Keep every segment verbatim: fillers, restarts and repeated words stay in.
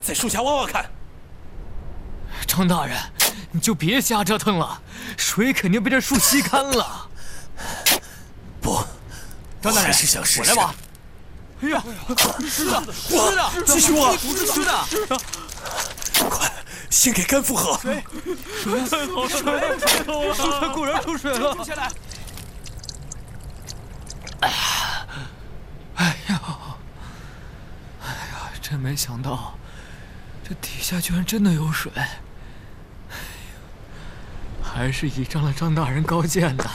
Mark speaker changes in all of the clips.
Speaker 1: 在树下挖挖看。
Speaker 2: 张大人，你就别瞎折腾了，水肯定被这树吸干了。
Speaker 1: 不，
Speaker 2: 张大人，
Speaker 1: 还是想试试。
Speaker 2: 我来挖。哎呀，湿的，湿的，
Speaker 1: 继续挖，
Speaker 2: 不是湿的。
Speaker 1: 快，先给干父喝。
Speaker 2: 水，水，太好了，水，太好了，果然出水了。下来。哎呀，哎呀，哎呀，真没想到，这底下居然真的有水。哎呀，还是倚仗了张大人高见的。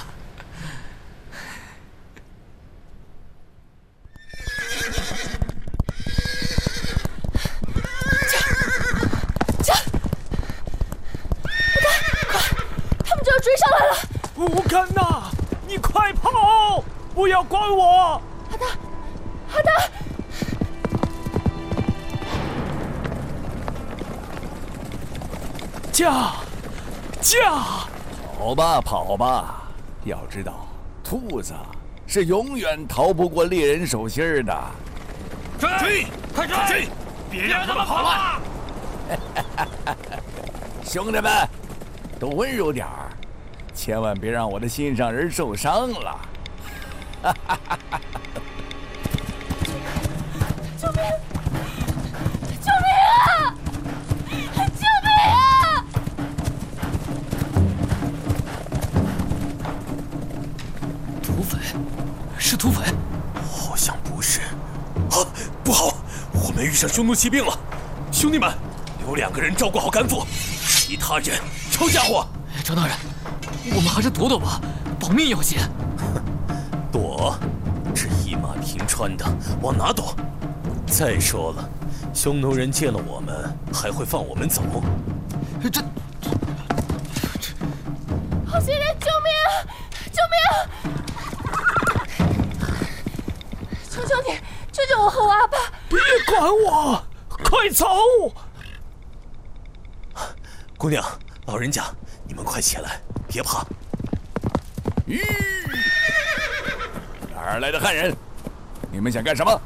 Speaker 3: 追上来了！
Speaker 4: 吴干呐，你快跑，不要管我！
Speaker 3: 阿达，阿达！
Speaker 4: 驾，驾！
Speaker 5: 跑吧，跑吧！要知道，兔子是永远逃不过猎人手心的。
Speaker 1: 追，
Speaker 4: 快追！追！别让他们跑了！
Speaker 5: 兄弟们，都温柔点儿。千万别让我的心上人受伤了！
Speaker 3: 救命！救命啊！救命啊！
Speaker 2: 土匪，是土匪？
Speaker 1: 好像不是。啊，不好，我们遇上匈奴骑兵了！兄弟们，有两个人照顾好干父，其他人抄家伙。
Speaker 2: 张大人。我们还是躲躲吧，保命要紧。
Speaker 1: 躲？这一马平川的，往哪躲？再说了，匈奴人见了我们，还会放我们走？
Speaker 2: 这这
Speaker 3: 好心人，救命啊！救命啊！求求你，救救我和我阿爸！
Speaker 4: 别管我，快走！
Speaker 1: 姑娘，老人家，你们快起来！别怕！
Speaker 5: 吁！哪儿来的汉人？你们想干什么？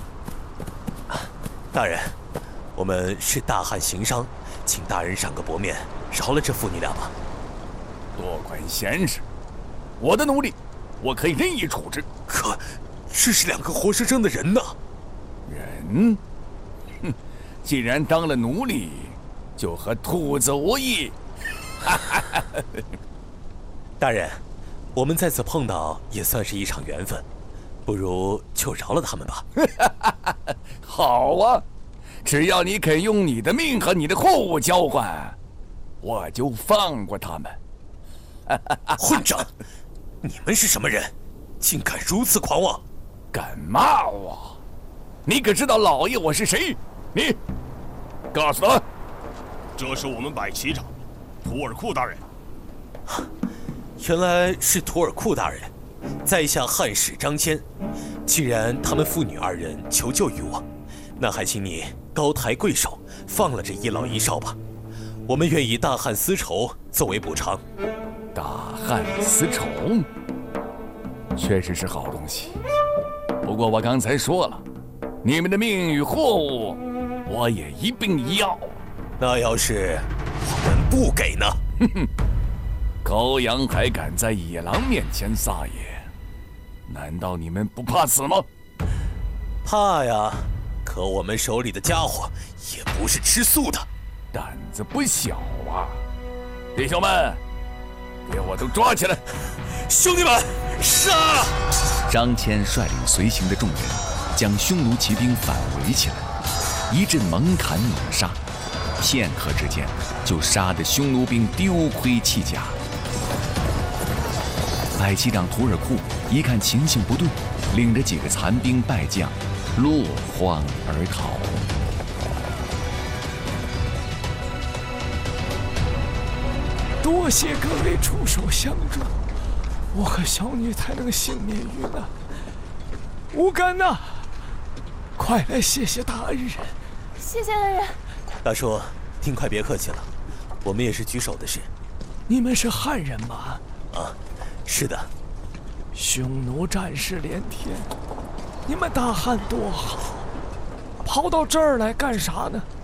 Speaker 1: 大人，我们是大汉行商，请大人赏个薄面，饶了这父女俩吧。
Speaker 5: 多管闲事！我的奴隶，我可以任意处置。
Speaker 1: 可，这是两个活生生的人呐！
Speaker 5: 人？哼！既然当了奴隶，就和兔子无异。哈哈哈！
Speaker 1: 大人，我们在此碰到也算是一场缘分，不如就饶了他们吧。
Speaker 5: 好啊，只要你肯用你的命和你的货物交换，我就放过他们。
Speaker 1: 混账！你们是什么人？竟敢如此狂妄！
Speaker 5: 敢骂我？你可知道老爷我是谁？你告诉他。
Speaker 6: 这是我们百骑长图尔库大人。
Speaker 1: 原来是图尔库大人，在下汉使张骞。既然他们父女二人求救于我，那还请你高抬贵手，放了这一老一少吧。我们愿以大汉丝绸作为补偿。
Speaker 5: 大汉丝绸确实是好东西，不过我刚才说了，你们的命与货物，我也一并要。
Speaker 1: 那要是我们不给呢？
Speaker 5: 哼哼。羔羊还敢在野狼面前撒野？难道你们不怕死吗？
Speaker 1: 怕呀，可我们手里的家伙也不是吃素的，
Speaker 5: 胆子不小啊！弟兄们，给我都抓起来！
Speaker 1: 兄弟们，杀！
Speaker 7: 张骞率领随行的众人，将匈奴骑兵反围起来，一阵猛砍猛杀，片刻之间就杀得匈奴兵丢盔弃甲。百骑长图尔库一看情形不对，领着几个残兵败将落荒而逃。
Speaker 4: 多谢各位出手相助，我和小女才能幸免于难。吴干呐，快来谢谢大恩人！
Speaker 3: 谢谢恩人。
Speaker 1: 大叔，您快别客气了，我们也是举手的事。
Speaker 4: 你们是汉人吗？
Speaker 1: 啊，是的。
Speaker 4: 匈奴战事连天，你们大汉多好，跑到这儿来干啥呢？